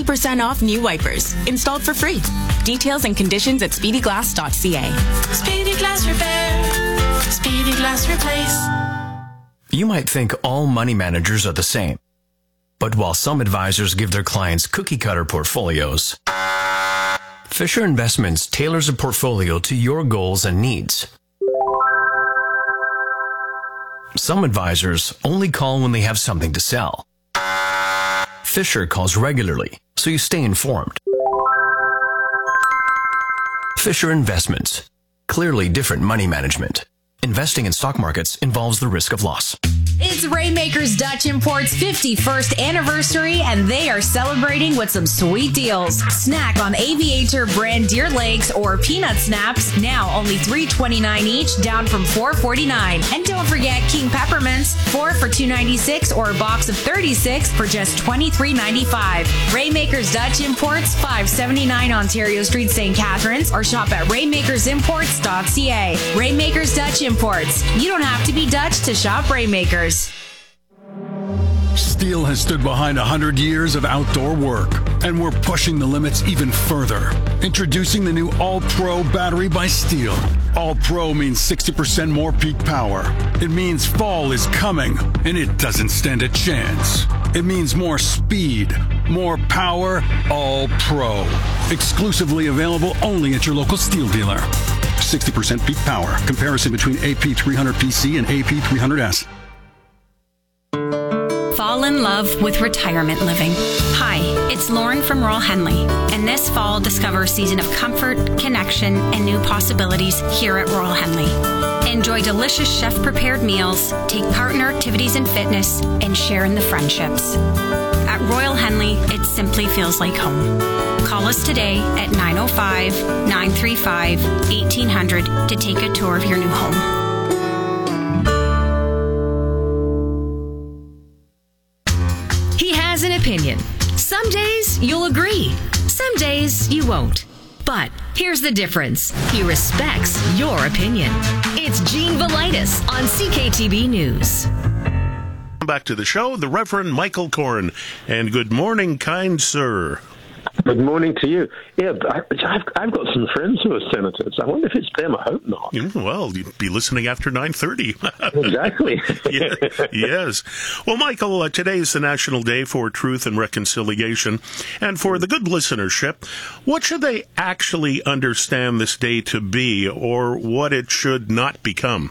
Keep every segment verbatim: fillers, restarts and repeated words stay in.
percent off new wipers, installed for free. Details and conditions at speedy glass dot c a. Speedy Glass Repair. Speedy Glass Replace. You might think all money managers are the same. But while some advisors give their clients cookie-cutter portfolios, Fisher Investments tailors a portfolio to your goals and needs. Some advisors only call when they have something to sell. Fisher calls regularly, so you stay informed. Fisher Investments. Clearly different money management. Investing in stock markets involves the risk of loss. It's Rainmakers Dutch Import's fifty-first anniversary, and they are celebrating with some sweet deals. Snack on Aviator brand deer legs or peanut snaps, now only three twenty-nine each, down from four forty-nine. And don't forget King Peppermints, four for two ninety-six, or a box of thirty-six for just twenty-three ninety-five. Rainmakers Dutch Imports, five seventy-nine Ontario Street, Saint Catharines, or shop at rainmakers imports dot c a. Rainmakers Dutch Imports. You don't have to be Dutch to shop Rainmakers. Steel has stood behind one hundred years of outdoor work, and we're pushing the limits even further. Introducing the new All-Pro battery by Steel. All-Pro means sixty percent more peak power. It means fall is coming, and it doesn't stand a chance. It means more speed, more power, All-Pro. Exclusively available only at your local Steel dealer. sixty percent peak power. Comparison between A P three hundred P C and A P three hundred S. Fall in love with retirement living. Hi, it's Lauren from Royal Henley, and this fall discover a season of comfort, connection, and new possibilities here at Royal Henley. Enjoy delicious chef-prepared meals, take part in our activities and fitness, and share in the friendships. At Royal Henley, it simply feels like home. Call us today at nine oh five, nine three five, eighteen hundred to take a tour of your new home. He has an opinion. Some days you'll agree. Some days you won't. But here's the difference. He respects your opinion. It's Gene Velitis on C K T B News. Back to the show, the Reverend Michael Corn. And good morning, kind sir. Good morning to you. Yeah, I, I've, I've got some friends who are senators. I wonder if it's them. I hope not. Mm, well, you'd be listening after nine thirty. Exactly. Yeah, yes. Well, Michael, uh, today is the National Day for Truth and Reconciliation. And for the good listenership, what should they actually understand this day to be, or what it should not become?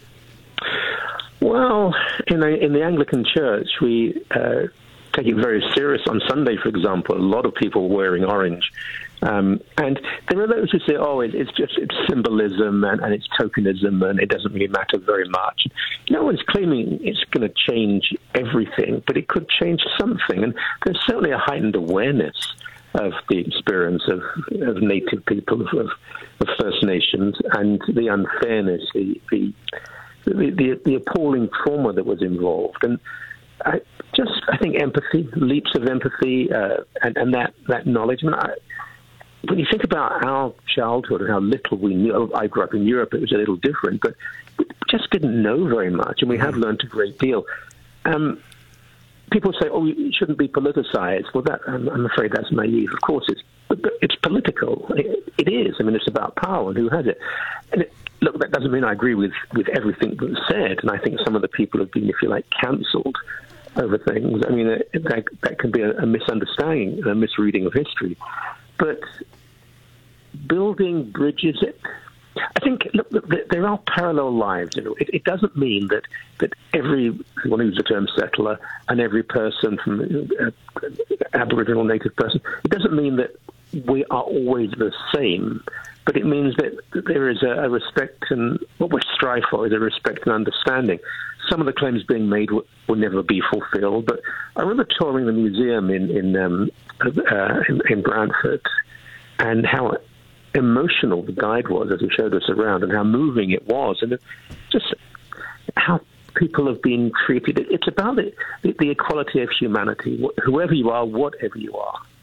Well, in the, in the Anglican Church, we uh, take it very serious. On Sunday, for example, a lot of people were wearing orange. Um, and there are those who say, oh, it, it's just it's symbolism and, and it's tokenism and it doesn't really matter very much. No one's claiming it's going to change everything, but it could change something. And there's certainly a heightened awareness of the experience of, of Native people, of, of First Nations, and the unfairness, the, the The, the, the appalling trauma that was involved. And I just, I think empathy, leaps of empathy, uh, and, and that, that knowledge. I mean, I, when you think about our childhood and how little we knew, I grew up in Europe, it was a little different, but we just didn't know very much, and we have learned a great deal. Um, people say, oh, it shouldn't be politicized. Well, that, I'm, I'm afraid that's naive. Of course, it's, it's political. It, it is. I mean, it's about power and who has it. And it, Look, that doesn't mean I agree with, with everything that's said, and I think some of the people have been, if you like, cancelled over things. I mean, that, that can be a, a misunderstanding and a misreading of history. But building bridges, I think, look, there are parallel lives. You know, it, it doesn't mean that, that everyone who's a term settler and every person from uh, Aboriginal Native person, it doesn't mean that we are always the same. But it means that there is a, a respect, and what we strive for is a respect and understanding. Some of the claims being made will, will never be fulfilled, but I remember touring the museum in in, um, uh, in in Brantford, and how emotional the guide was as he showed us around, and how moving it was, and just how people have been treated. It's about the, the, the equality of humanity, whoever you are, whatever you are.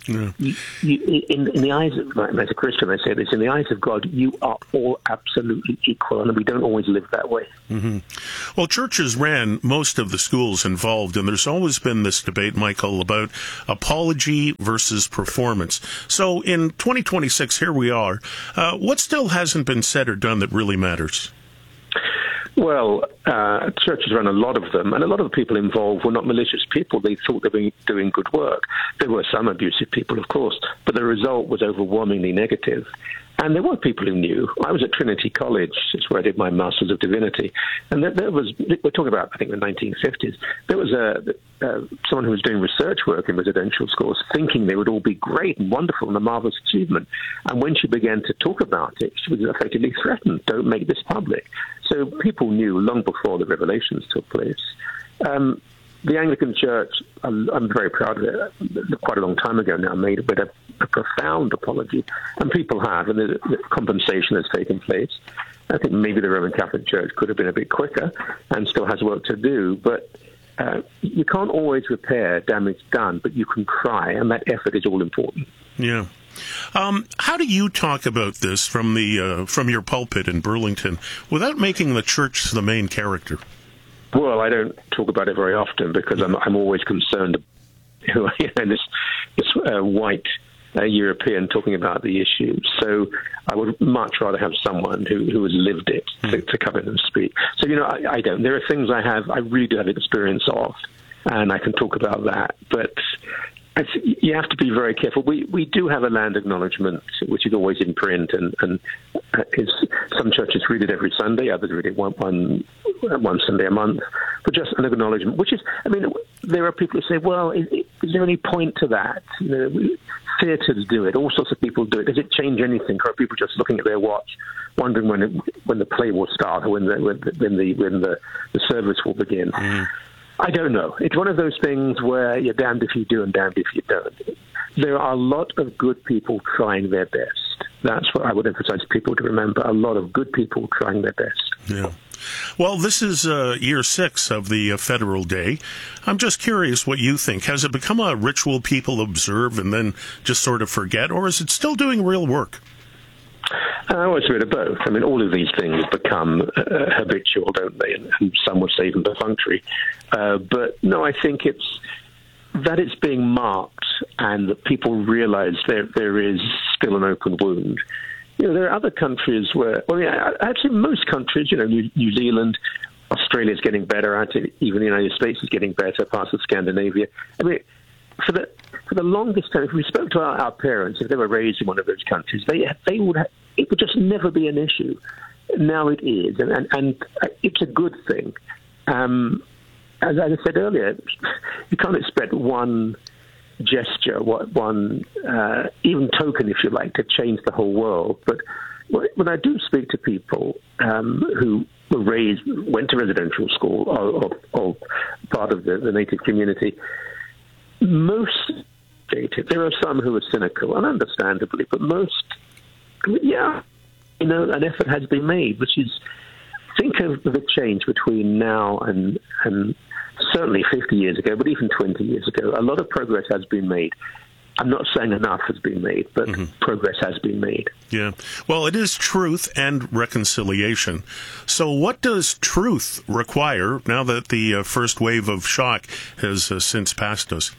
Yeah. You, you, in, in the eyes of, as a Christian, I say this, in the eyes of God, you are all absolutely equal, and we don't always live that way. Mm-hmm. Well, churches ran most of the schools involved, and there's always been this debate, Michael, about apology versus performance. So in twenty twenty-six, here we are. Uh, what still hasn't been said or done that really matters? Well, uh, churches ran a lot of them, and a lot of the people involved were not malicious people. They thought they were doing good work. There were some abusive people, of course, but the result was overwhelmingly negative. And there were people who knew. I was at Trinity College, it's where I did my Masters of Divinity, and there, there was, we're talking about, I think, the nineteen fifties, there was a, uh, someone who was doing research work in residential schools thinking they would all be great and wonderful and a marvelous achievement. And when she began to talk about it, she was effectively threatened, don't make this public. So people knew long before the revelations took place. Um, The Anglican Church, I'm, I'm very proud of it, quite a long time ago now, made a, a, a profound apology, and people have, and the, the compensation has taken place. I think maybe the Roman Catholic Church could have been a bit quicker and still has work to do, but uh, you can't always repair damage done, but you can try, and that effort is all important. Yeah. Um, how do you talk about this from the uh, from your pulpit in Burlington without making the church the main character? Well, I don't talk about it very often because I'm I'm always concerned. You know, this this uh, white uh, European talking about the issue. So I would much rather have someone who, who has lived it to, to come in and speak. So you know, I, I don't. There are things I have I really do have experience of, and I can talk about that. But I th- you have to be very careful. We we do have a land acknowledgement, which is always in print, and and is, some churches read it every Sunday, others read it one, one one Sunday a month. But just an acknowledgement, which is, I mean, there are people who say, well, is, is there any point to that? You know, we, theatres do it, all sorts of people do it. Does it change anything? Or are people just looking at their watch, wondering when it, when the play will start or when the when the when the, when the, the service will begin? Mm. I don't know. It's one of those things where you're damned if you do and damned if you don't. There are a lot of good people trying their best. That's what I would emphasize people to remember. A lot of good people trying their best. Yeah. Well, this is uh, year six of the uh, Federal Day. I'm just curious what you think. Has it become a ritual people observe and then just sort of forget, or is it still doing real work? I always a bit of both. I mean, all of these things become uh, habitual, don't they? And, and some would say even perfunctory. Uh, but no, I think it's that it's being marked and that people realize there there is still an open wound. You know, there are other countries where, well, yeah, actually most countries, you know, New, New Zealand, Australia's getting better at it, even the United States is getting better, parts of Scandinavia. I mean, for the for the longest time, if we spoke to our, our parents, if they were raised in one of those countries, they they would have, it would just never be an issue. Now it is, and and, and it's a good thing. Um, as I said earlier, you can't expect one gesture, what one uh, even token, if you like, to change the whole world. But when I do speak to people um, who were raised, went to residential school, or, or, or part of the, the native community, most, there are some who are cynical, and understandably, but most, yeah, you know, an effort has been made, which is, think of the change between now and, and certainly fifty years ago, but even twenty years ago. A lot of progress has been made. I'm not saying enough has been made, but mm-hmm. progress has been made. Yeah. Well, it is truth and reconciliation. So what does truth require now that the uh, first wave of shock has uh, since passed us?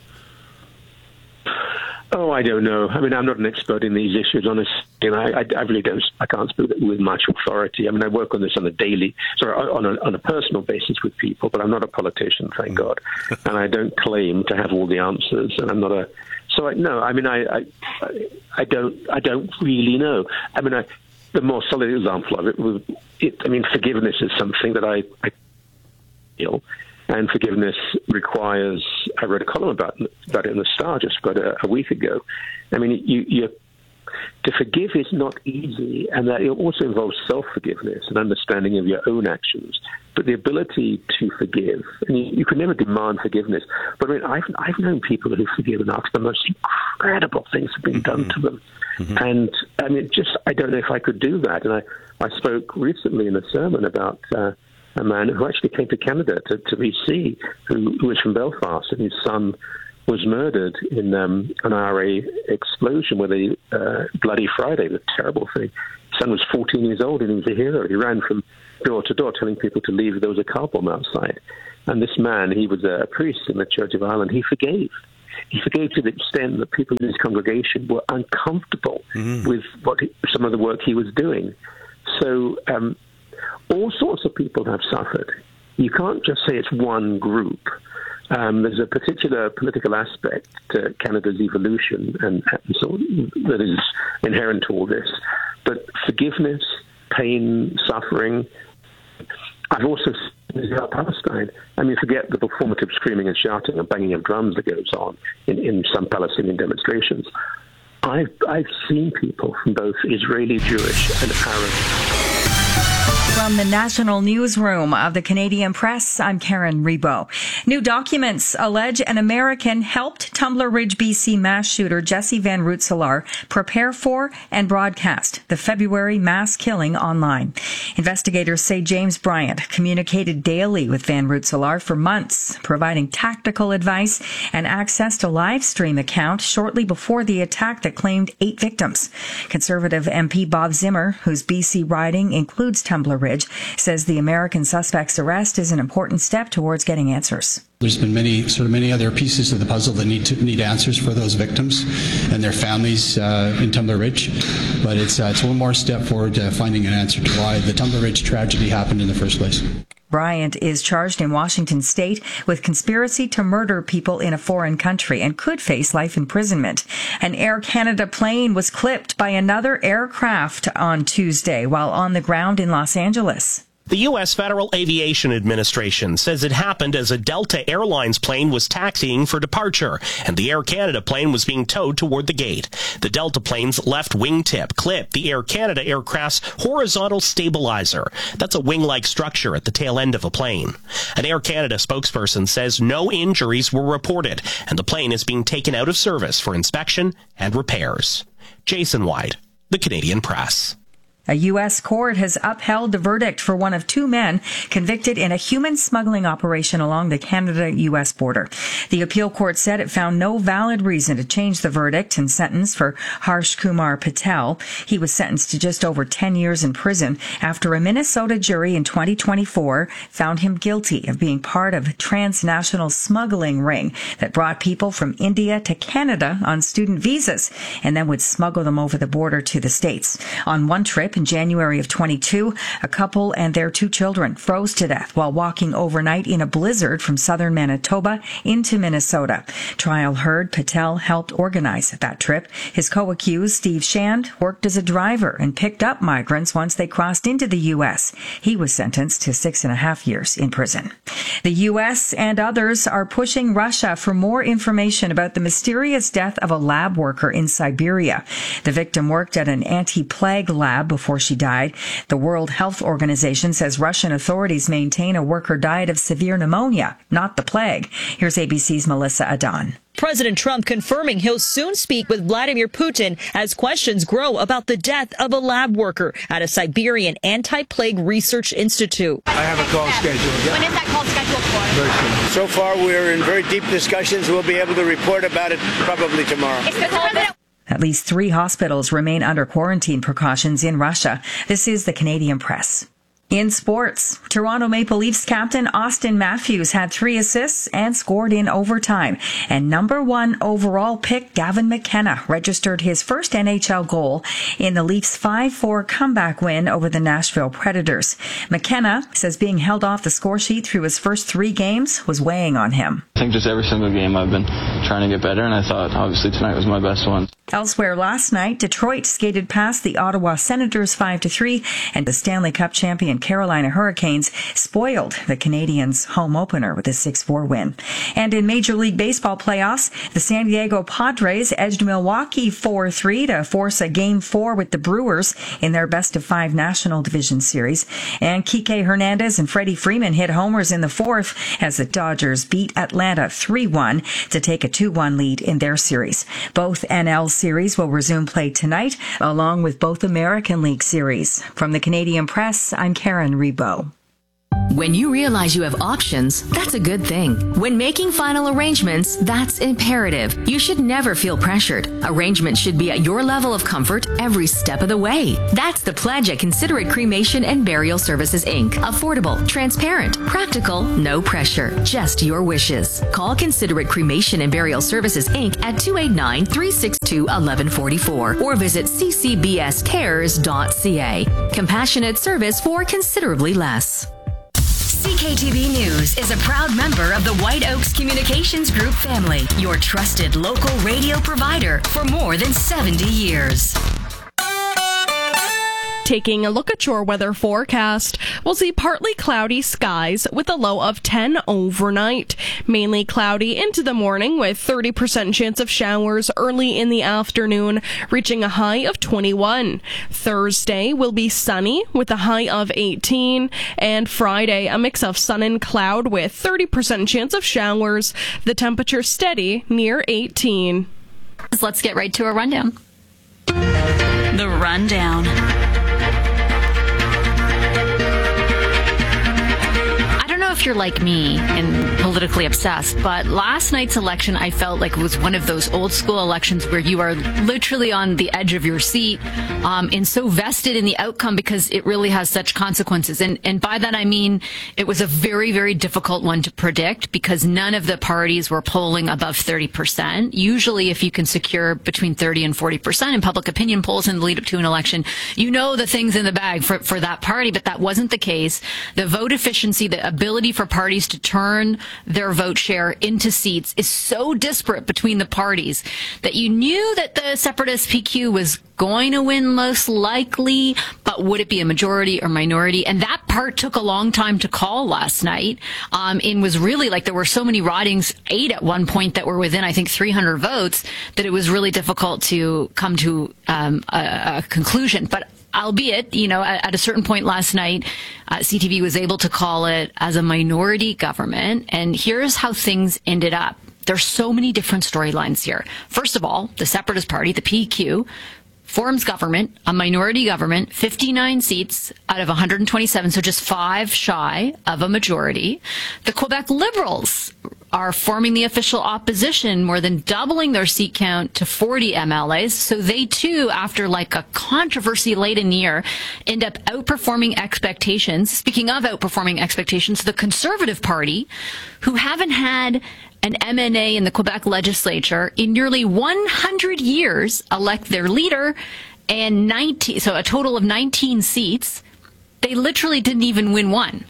Oh, I don't know. I mean, I'm not an expert in these issues, honestly. You know, I, I really don't. I can't speak with much authority. I mean, I work on this on a daily, sorry, on a, on a personal basis with people, but I'm not a politician, thank God, and I don't claim to have all the answers. And I'm not a. So I, no, I mean, I, I, I don't, I don't really know. I mean, I, the more solid example of it was, it, I mean, forgiveness is something that I, I feel. And forgiveness requires, I read a column about, about it in the Star just about a, a week ago. I mean, you, you, to forgive is not easy, and that it also involves self-forgiveness and understanding of your own actions. But the ability to forgive, and you, you can never demand forgiveness, but I mean, I've, I've known people who've forgiven after the most incredible things have been done to them. Mm-hmm. And I mean, just, I don't know if I could do that. And I, I spoke recently in a sermon about uh, a man who actually came to Canada, to, to B C, who, who was from Belfast, and his son was murdered in um, an I R A explosion with a uh, Bloody Friday, the terrible thing. His son was fourteen years old and he was a hero. He ran from door to door telling people to leave. There was a car bomb outside. And this man, he was a priest in the Church of Ireland, he forgave. He forgave to the extent that people in his congregation were uncomfortable mm. with what he, some of the work he was doing. So um, all sorts of people have suffered. You can't just say it's one group. Um, there's a particular political aspect to Canada's evolution and, and so that is inherent to all this. But forgiveness, pain, suffering. I've also seen Israel Palestine. I mean, forget the performative screaming and shouting and banging of drums that goes on in, in some Palestinian demonstrations. I've, I've seen people from both Israeli, Jewish, and Arab. From the National Newsroom of the Canadian Press, I'm Karen Rebo. New documents allege an American helped Tumbler Ridge, B C mass shooter Jesse Van Root-Salar prepare for and broadcast the February mass killing online. Investigators say James Bryant communicated daily with Van Root-Salar for months, providing tactical advice and access to live stream accounts shortly before the attack that claimed eight victims. Conservative M P Bob Zimmer, whose B C riding includes Tumbler Ridge, says the American suspect's arrest is an important step towards getting answers. There's been many, sort of many other pieces of the puzzle that need to need answers for those victims and their families uh, in Tumbler Ridge. But it's uh, it's one more step forward to finding an answer to why the Tumbler Ridge tragedy happened in the first place. Bryant is charged in Washington state with conspiracy to murder people in a foreign country and could face life imprisonment. An Air Canada plane was clipped by another aircraft on Tuesday while on the ground in Los Angeles. The U S Federal Aviation Administration says it happened as a Delta Airlines plane was taxiing for departure, and the Air Canada plane was being towed toward the gate. The Delta plane's left wingtip clipped the Air Canada aircraft's horizontal stabilizer. That's a wing-like structure at the tail end of a plane. An Air Canada spokesperson says no injuries were reported, and the plane is being taken out of service for inspection and repairs. Jason White, the Canadian Press. A U S court has upheld the verdict for one of two men convicted in a human smuggling operation along the Canada-U S border. The appeal court said it found no valid reason to change the verdict and sentence for Harsh Kumar Patel. He was sentenced to just over ten years in prison after a Minnesota jury in twenty twenty-four found him guilty of being part of a transnational smuggling ring that brought people from India to Canada on student visas and then would smuggle them over the border to the States. On one trip, in January of twenty-two, a couple and their two children froze to death while walking overnight in a blizzard from southern Manitoba into Minnesota. Trial heard Patel helped organize that trip. His co-accused, Steve Shand, worked as a driver and picked up migrants once they crossed into the U S. He was sentenced to six and a half years in prison. The U S and others are pushing Russia for more information about the mysterious death of a lab worker in Siberia. The victim worked at an anti-plague lab before Before she died. The World Health Organization says Russian authorities maintain a worker died of severe pneumonia, not the plague. Here's A B C's Melissa Adon. President Trump confirming he'll soon speak with Vladimir Putin as questions grow about the death of a lab worker at a Siberian anti-plague research institute. I have a call scheduled. Yeah. When is that call scheduled for? Very soon. So far, we're in very deep discussions. We'll be able to report about it probably tomorrow. Is the president- At least three hospitals remain under quarantine precautions in Russia. This is the Canadian Press. In sports, Toronto Maple Leafs captain Austin Matthews had three assists and scored in overtime. And number one overall pick Gavin McKenna registered his first N H L goal in the Leafs five four comeback win over the Nashville Predators. McKenna says being held off the score sheet through his first three games was weighing on him. I think just every single game I've been trying to get better, and I thought obviously tonight was my best one. Elsewhere last night, Detroit skated past the Ottawa Senators five to three, and the Stanley Cup champion Carolina Hurricanes spoiled the Canadiens' home opener with a six four win. And in Major League Baseball playoffs, the San Diego Padres edged Milwaukee four three to force a game four with the Brewers in their best of five National Division Series. And Kike Hernandez and Freddie Freeman hit homers in the fourth as the Dodgers beat Atlanta three one to take a two one lead in their series. Both N L series will resume play tonight, along with both American League series. From the Canadian Press, I'm Karen Rebo. When you realize you have options, that's a good thing. When making final arrangements, that's imperative. You should never feel pressured. Arrangements should be at your level of comfort every step of the way. That's the pledge at Considerate Cremation and Burial Services, Incorporated. Affordable, transparent, practical, no pressure, just your wishes. Call Considerate Cremation and Burial Services, Incorporated at two eight nine, three six two, one one four four or visit c c b s cares dot c a. Compassionate service for considerably less. C K T V News is a proud member of the White Oaks Communications Group family, your trusted local radio provider for more than seventy years. Taking a look at your weather forecast, we'll see partly cloudy skies with a low of ten overnight. Mainly cloudy into the morning with thirty percent chance of showers early in the afternoon, reaching a high of twenty-one. Thursday will be sunny with a high of eighteen. And Friday, a mix of sun and cloud with thirty percent chance of showers. The temperature steady near eighteen. Let's get right to a rundown. The rundown. If you're like me and politically obsessed, but last night's election I felt like it was one of those old school elections where you are literally on the edge of your seat um, and so vested in the outcome because it really has such consequences. And, and by that I mean it was a very, very difficult one to predict because none of the parties were polling above thirty percent. Usually if you can secure between thirty and forty percent in public opinion polls in the lead up to an election, you know the thing's in the bag for, for that party, but that wasn't the case. The vote efficiency, the ability for parties to turn their vote share into seats is so disparate between the parties that you knew that the separatist P Q was going to win most likely, but would it be a majority or minority? And that part took a long time to call last night. Um, and was really like there were so many ridings, eight at one point that were within, I think, three hundred votes, that it was really difficult to come to um, a, a conclusion. But albeit, you know, at, at a certain point last night, uh, C T V was able to call it as a minority government. And here's how things ended up. There's so many different storylines here. First of all, the Separatist Party, the P Q, forms government, a minority government, fifty-nine seats out of one hundred twenty-seven, so just five shy of a majority. The Quebec Liberals are forming the official opposition, more than doubling their seat count to forty M L As. So they too, after like a controversy-laden year, end up outperforming expectations. Speaking of outperforming expectations, the Conservative Party, who haven't had an M N A in the Quebec legislature in nearly one hundred years, elect their leader and nineteen, so a total of nineteen seats. They literally didn't even win one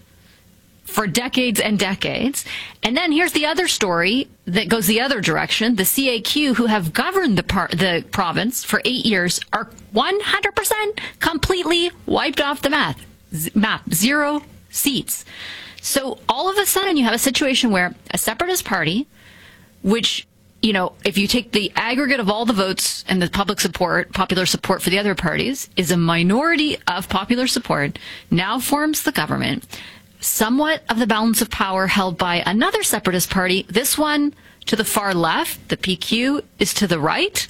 for decades and decades. And then here's the other story that goes the other direction. The C A Q, who have governed the par- the province for eight years, are one hundred percent completely wiped off the map. Z- map. Zero seats. So all of a sudden you have a situation where a separatist party, which, you know, if you take the aggregate of all the votes and the public support, popular support for the other parties, is a minority of popular support, now forms the government. Somewhat of the balance of power held by another separatist party. This one to the far left, the P Q, is to the right.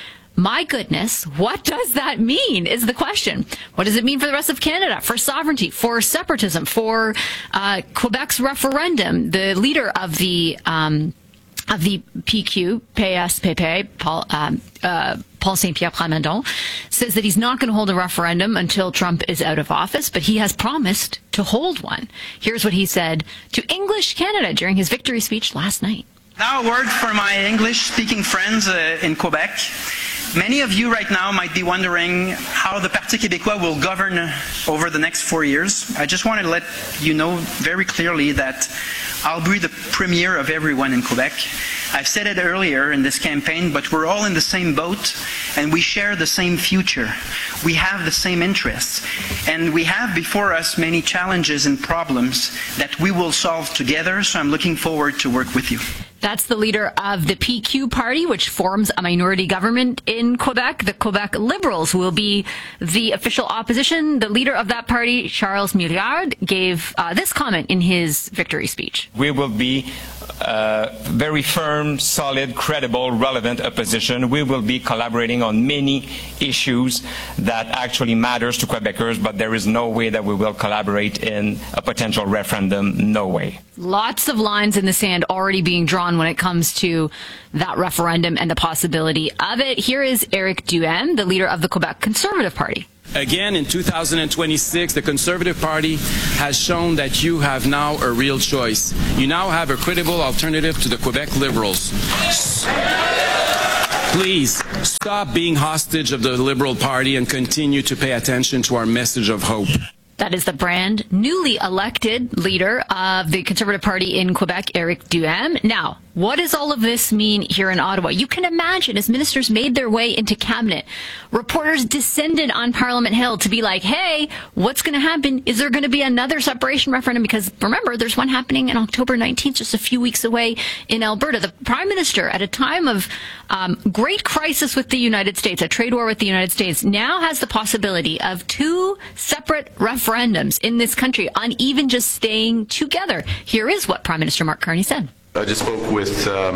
My goodness, what does that mean is the question. What does it mean for the rest of Canada, for sovereignty, for separatism, for uh, Quebec's referendum? The leader of the um, of the P Q, P S P P, Paul, um, uh, Paul Saint-Pierre Plamondon, says that he's not going to hold a referendum until Trump is out of office, but he has promised to hold one. Here's what he said to English Canada during his victory speech last night. Now a word for my English-speaking friends uh, in Quebec. Many of you right now might be wondering how the Parti Québécois will govern over the next four years. I just wanted to let you know very clearly that I'll be the premier of everyone in Quebec. I've said it earlier in this campaign, but we're all in the same boat and we share the same future. We have the same interests and we have before us many challenges and problems that we will solve together, so I'm looking forward to work with you. That's the leader of the P Q party, which forms a minority government in Quebec. The Quebec Liberals will be the official opposition. The leader of that party, Charles Milliard, gave uh, this comment in his victory speech. We will be a very firm, solid, credible, relevant opposition. We will be collaborating on many issues that actually matters to Quebecers, but there is no way that we will collaborate in a potential referendum. No way. Lots of lines in the sand already being drawn when it comes to that referendum and the possibility of it. Here is Éric Duhaime, the leader of the Quebec Conservative Party. Again, in two thousand twenty-six, the Conservative Party has shown that you have now a real choice. You now have a credible alternative to the Quebec Liberals. Please stop being hostage of the Liberal Party and continue to pay attention to our message of hope. That is the brand newly elected leader of the Conservative Party in Quebec, Éric Duhaime. Now, what does all of this mean here in Ottawa? You can imagine as ministers made their way into cabinet, reporters descended on Parliament Hill to be like, hey, what's going to happen? Is there going to be another separation referendum? Because remember, there's one happening on October nineteenth, just a few weeks away in Alberta. The Prime Minister, at a time of um, great crisis with the United States, a trade war with the United States, now has the possibility of two separate referendums in this country on even just staying together. Here is what Prime Minister Mark Carney said. I just spoke with um,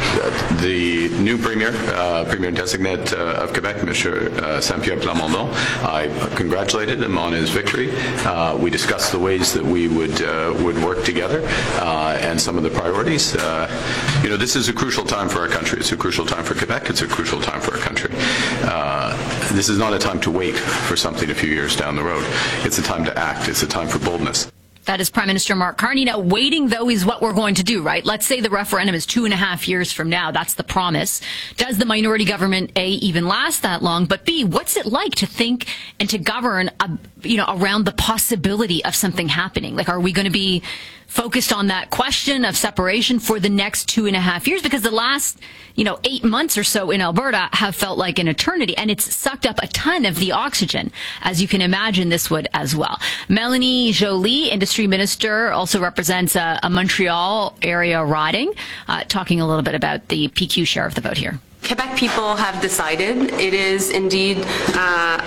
the new Premier, uh, Premier-designate uh, of Quebec, Mister Uh, Saint-Pierre Plamondon. I congratulated him on his victory. Uh, we discussed the ways that we would uh, would work together uh, and some of the priorities. Uh, you know, this is a crucial time for our country. It's a crucial time for Quebec. It's a crucial time for our country. Uh, this is not a time to wait for something a few years down the road. It's a time to act. It's a time for boldness. That is Prime Minister Mark Carney. Now, waiting, though, is what we're going to do, right? Let's say the referendum is two and a half years from now. That's the promise. Does the minority government, A, even last that long? But B, what's it like to think and to govern, uh, you know, around the possibility of something happening? Like, are we going to be focused on that question of separation for the next two and a half years? Because the last, you know, eight months or so in Alberta have felt like an eternity, and it's sucked up a ton of the oxygen, as you can imagine this would as well. Melanie Joly, Industry Minister, also represents a, a Montreal area riding, uh, talking a little bit about the P Q share of the vote here. Quebec people have decided it is indeed uh,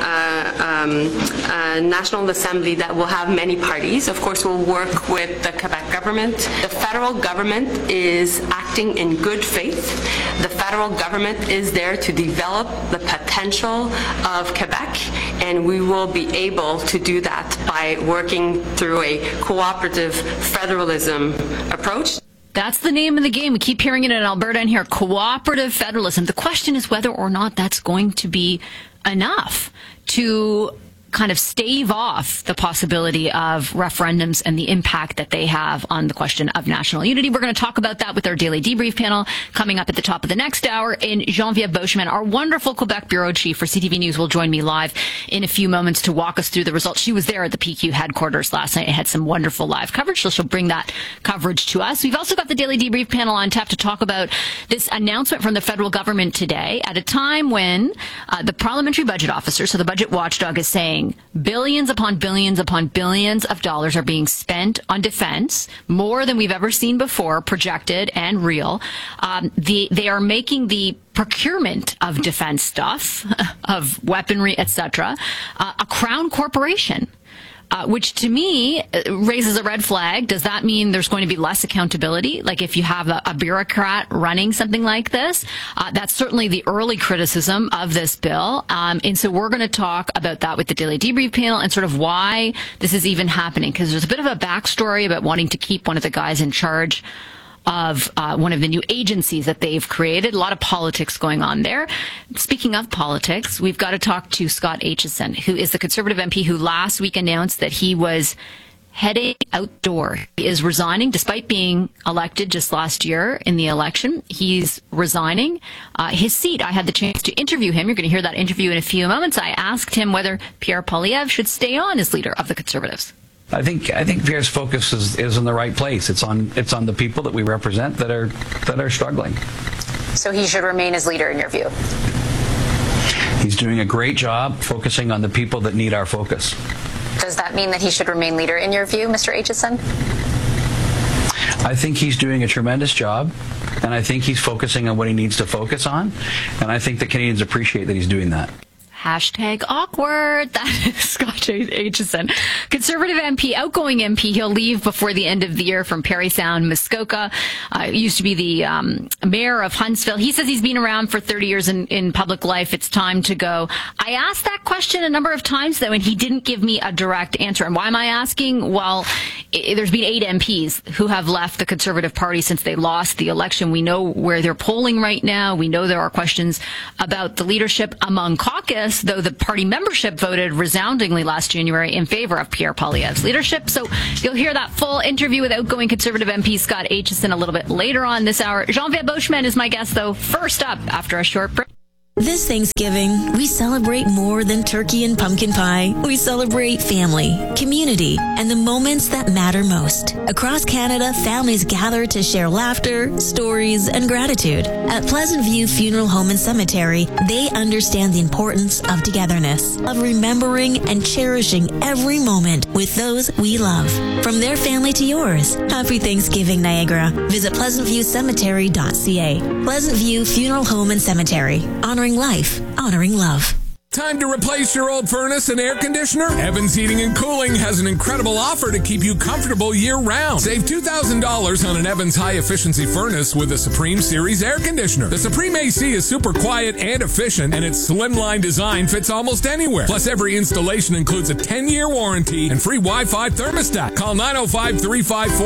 uh, um, a National Assembly that will have many parties. Of course, we'll work with the Quebec government. The federal government is acting in good faith. The federal government is there to develop the potential of Quebec, and we will be able to do that by working through a cooperative federalism approach. That's the name of the game. We keep hearing it in Alberta and here, cooperative federalism. The question is whether or not that's going to be enough to kind of stave off the possibility of referendums and the impact that they have on the question of national unity. We're going to talk about that with our daily debrief panel coming up at the top of the next hour. And Geneviève Beauchemin, our wonderful Quebec bureau chief for C T V News, will join me live in a few moments to walk us through the results. She was there at the P Q headquarters last night and had some wonderful live coverage, so she'll bring that coverage to us. We've also got the daily debrief panel on tap to talk about this announcement from the federal government today at a time when uh, the parliamentary budget officer, so the budget watchdog, is saying billions upon billions upon billions of dollars are being spent on defense, more than we've ever seen before, projected and real. Um, the, they are making the procurement of defense stuff, of weaponry, et cetera, uh, a crown corporation. Uh, which to me raises a red flag. Does that mean there's going to be less accountability? Like if you have a, a bureaucrat running something like this? Uh, that's certainly the early criticism of this bill. Um, and so we're going to talk about that with the Daily Debrief panel and sort of why this is even happening. Because there's a bit of a backstory about wanting to keep one of the guys in charge of uh, one of the new agencies that they've created. A lot of politics going on there. Speaking of politics, we've got to talk to Scott Aitchison, who is the Conservative M P who last week announced that he was heading outdoor. He is resigning despite being elected just last year in the election. He's resigning uh, his seat. I had the chance to interview him. You're going to hear that interview in a few moments. I asked him whether Pierre Poilievre should stay on as leader of the Conservatives. I think I think Pierre's focus is, is in the right place. It's on it's on the people that we represent that are that are struggling. So he should remain as leader in your view? He's doing a great job focusing on the people that need our focus. Does that mean that he should remain leader in your view, Mister Aitchison? I think he's doing a tremendous job, and I think he's focusing on what he needs to focus on, and I think the Canadians appreciate that he's doing that. Hashtag awkward. That is Scott Aitchison. Conservative M P, outgoing M P. He'll leave before the end of the year from Parry Sound, Muskoka. Uh, used to be the um, mayor of Huntsville. He says he's been around for thirty years in, in public life. It's time to go. I asked that question a number of times, though, and he didn't give me a direct answer. And why am I asking? Well, it, there's been eight M Ps who have left the Conservative Party since they lost the election. We know where they're polling right now. We know there are questions about the leadership among caucus, though the party membership voted resoundingly last January in favor of Pierre Poilievre's leadership. So you'll hear that full interview with outgoing Conservative M P Scott Aitchison a little bit later on this hour. Jean-Vier Beauchemin is my guest, though, first up after a short break. This Thanksgiving, we celebrate more than turkey and pumpkin pie. We celebrate family, community, and the moments that matter most. Across Canada, families gather to share laughter, stories, and gratitude. At Pleasant View Funeral Home and Cemetery, they understand the importance of togetherness, of remembering and cherishing every moment with those we love. From their family to yours, happy Thanksgiving, Niagara. Visit pleasant view cemetery dot c a. Pleasant View Funeral Home and Cemetery. Honoring life, honoring love. Time to replace your old furnace and air conditioner? Evans Heating and Cooling has an incredible offer to keep you comfortable year-round. Save two thousand dollars on an Evans high-efficiency furnace with a Supreme Series air conditioner. The Supreme A C is super quiet and efficient, and its slimline design fits almost anywhere. Plus, every installation includes a ten-year warranty and free Wi-Fi thermostat. Call nine oh five, three five four